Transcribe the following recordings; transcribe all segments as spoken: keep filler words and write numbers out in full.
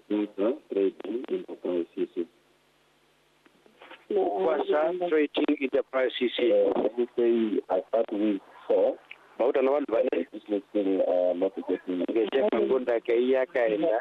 Trading Enterprise C C. Kwasa Trading Enterprise C C. Let me say I start with four. Bauta na watu bane Business still uh, not getting. ngeje kangunda kaiya kaenda.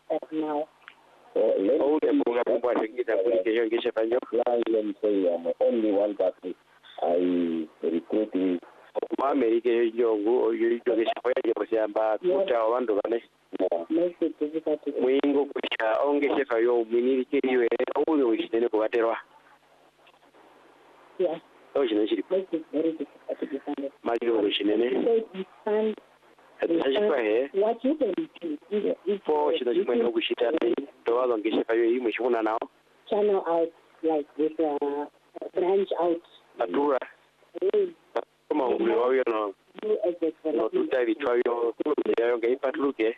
So let Au de bunga bumba ngita kulike ngeje fanyo. let me say I'm only one person I recruit with. Ma Amerike yongu oyo ngeje fanya kusamba kuta abantu bane. Mwingo kusha ongeje fayo mwiniri kiriwe oyo wishene kubaterwa. Yeah. Oh, she knows she Makes it very difficult to defend. Mario Shinene. So you can't. What you can do is for she doesn't know which it is. The other one gets a very much one now. Channel out like with a branch out. A tour. Come on, we are no. No, to tell you, try your game, but look, eh?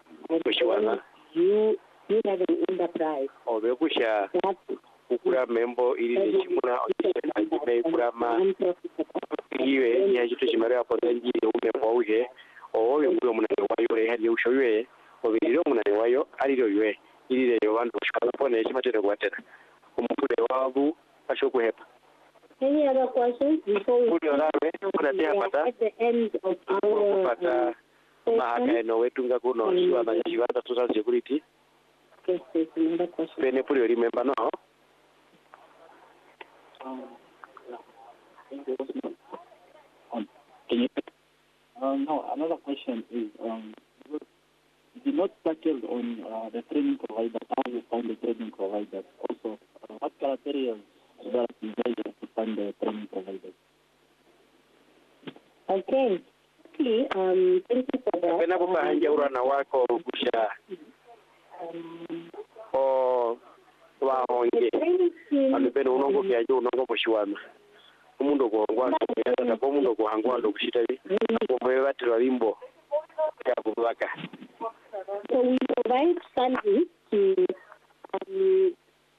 You you have an enterprise. Oh, the Busha. Kukura membo ili chimuna ojime kurama iwe ya jitu chimare hapo tenji umembo uhe owe mbuyo munane wayo re hali ushowe obiriro munane wayo aliro ywe ili yo bantu shikala pone chimatete kwatera umukure wabu ashoku hepa. Any other questions before we at the end of our uh, mahaka no wetunga kuno shiwa na shiwa ta social security. Okay, so another question. Pene puri remember no. Um, um, can you, uh, no, another question is, um, you did not tackle on uh, the training providers, how you find the training providers. Also, uh, what criteria that you guys have to find the training providers? Okay. Okay, um, thank you for that. Pena kupa hanja urana wako kusha. Um, oh, waonge. Alipenda unongo kiajo unongo poshiwana. Umundo kuangwa na kwa mundo kuangwa ndo kushitali. Kwa mwe watu walimbo ya kubaka. So we provide funding to um,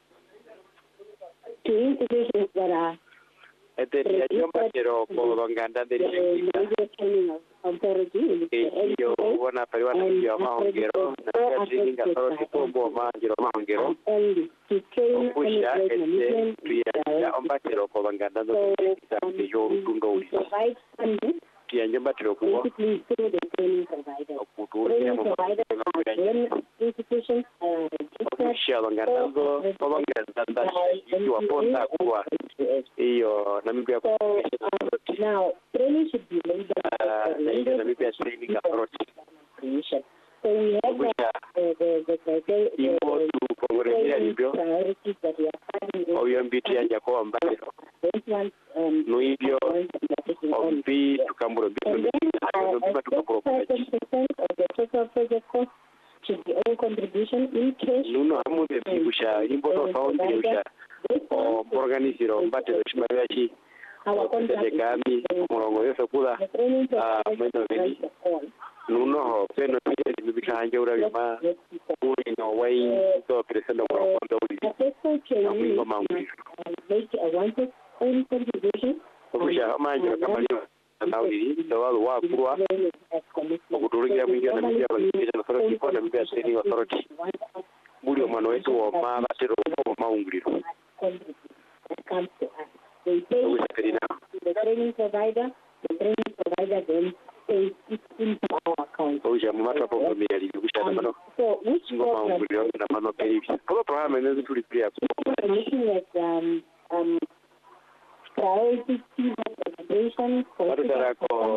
to institutions that are Ete ya jomba kero kwa nganda de training authority. Iyo wana paliwa na iyo maongero na training authority kwa maongero maongero. Okusha ete tuya omba kero kwa nganda do yo tundo uli. Tuya jomba kero kwa basically through the training provider. Training provider institutions uh Okusha nganda do kwa nganda da iyo aponda kwa iyo na mibia kwa now training should be laid uh na mibia training authority. So we have the the the criteria priorities that we are finding. Oyo mbiti ya jakoa mbalo. No hivyo ombi tukamburo bitu ndio tukamburo thirty percent of the total project cost should be all contribution in cash. Nuno hamu de bikusha imboto found bikusha o organiziro mbate shimaya chi Our contract kami murongo yoso kula ah mwendo vedi nuno ho peno pide bibika hanje ura bima uri no way to presendo murongo ndo uri na make a one own contribution. Okusha manje kamalio na uri ndo wao wakurwa okuturingira mwingira na mbia balikiza na authority kwa mbia training authority buli omwana wetu wa mama tero kwa maunguliro. Comes to us. They pay the training provider, the training provider then pays it into our account. Oh, yeah, Mata problem here. Um, so, which program? program is it to repair? Looking at um, um, priority integration, program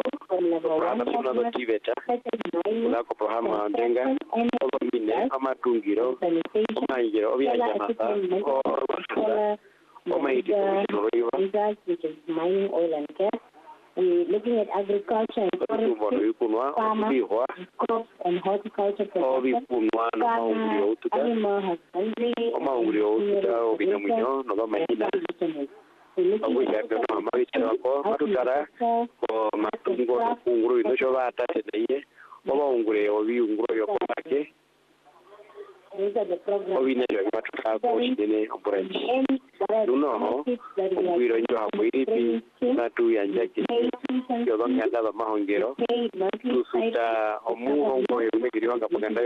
which is mining, oil and gas. We're looking at agriculture and forestry, farmers, crops and horticulture production, farmers, animal husbandry, these are the programs. We need to have a in operation. You know, we don't have to not to inject it. You don't have a mahongero to suit a move on where you make it.